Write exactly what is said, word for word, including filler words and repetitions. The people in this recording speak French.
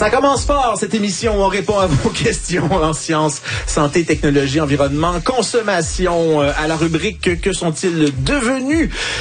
Ça commence fort, cette émission où on répond à vos questions en sciences, santé, technologie, environnement, consommation. À la rubrique « Que sont-ils devenus ?»